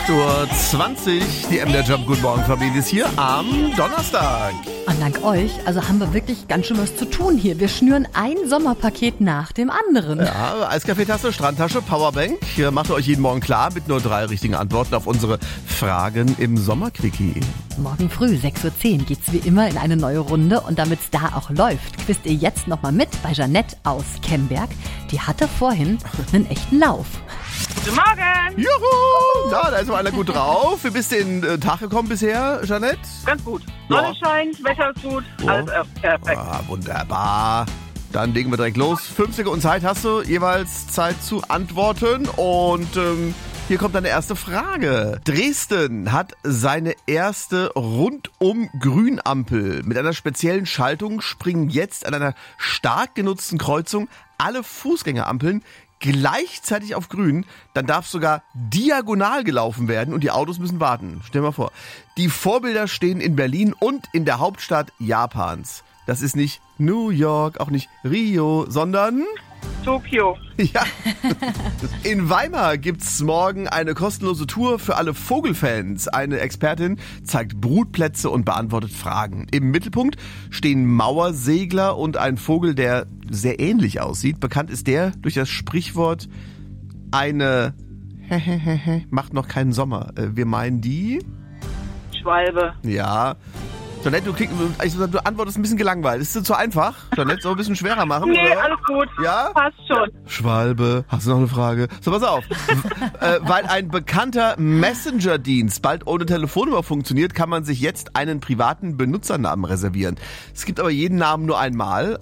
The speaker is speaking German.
8:20 Uhr, die MDR Jump Guten Morgen Familie ist hier am Donnerstag. Und dank euch, haben wir wirklich ganz schön was zu tun hier. Wir schnüren ein Sommerpaket nach dem anderen. Ja, Eiskaffeetasse, Strandtasche, Powerbank. Hier macht ihr euch jeden Morgen klar mit nur 3 richtigen Antworten auf unsere Fragen im Sommerquickie. Morgen früh, 6:10 Uhr, geht's wie immer in eine neue Runde. Und damit's da auch läuft, quizt ihr jetzt nochmal mit bei Jeanette aus Kemberg. Die hatte vorhin einen echten Lauf. Guten Morgen! Juhu! Na, da ist mal einer gut drauf. Wie bist du in den Tag gekommen bisher, Jeanette? Ganz gut. Ja. Sonne scheint, Wetter ist gut, alles perfekt. Ah, wunderbar. Dann legen wir direkt los. 5 Sekunden Zeit hast du, jeweils Zeit zu antworten. Und hier kommt deine erste Frage. Dresden hat seine erste Rundum-Grünampel. Mit einer speziellen Schaltung springen jetzt an einer stark genutzten Kreuzung alle Fußgängerampeln gleichzeitig auf grün, dann darf sogar diagonal gelaufen werden und die Autos müssen warten. Stell dir mal vor. Die Vorbilder stehen in Berlin und in der Hauptstadt Japans. Das ist nicht New York, auch nicht Rio, sondern Tokio. ja. In Weimar gibt's morgen eine kostenlose Tour für alle Vogelfans. Eine Expertin zeigt Brutplätze und beantwortet Fragen. Im Mittelpunkt stehen Mauersegler und ein Vogel, der sehr ähnlich aussieht. Bekannt ist der durch das Sprichwort eine macht noch keinen Sommer. Wir meinen die? Schwalbe. Ja. Jeanette, du antwortest ein bisschen gelangweilt. Ist das zu einfach? Jeanette, soll ein bisschen schwerer machen? Nee, oder? alles gut. Ja? Passt schon. Schwalbe, hast du noch eine Frage? So, pass auf. Weil ein bekannter Messenger-Dienst bald ohne Telefonnummer funktioniert, kann man sich jetzt einen privaten Benutzernamen reservieren. Es gibt aber jeden Namen nur einmal.